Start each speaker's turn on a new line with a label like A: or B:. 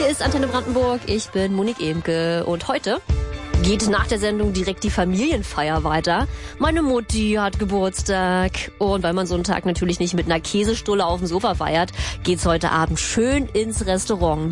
A: Hier ist Antenne Brandenburg, ich bin Monique Emke und heute geht nach der Sendung direkt die Familienfeier weiter. Meine Mutti hat Geburtstag und weil man so einen Tag natürlich nicht mit einer Käsestulle auf dem Sofa feiert, geht's heute Abend schön ins Restaurant.